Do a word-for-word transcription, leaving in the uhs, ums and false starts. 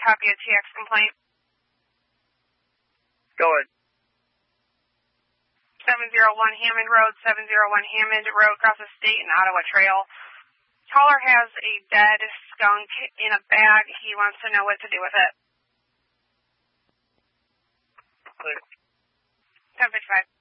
copy a T X complaint. Go ahead. seven oh one Hammond Road, seven oh one Hammond Road, across the state and Ottawa Trail. Caller has a dead skunk in a bag. He wants to know what to do with it. Clear. ten fifty-five.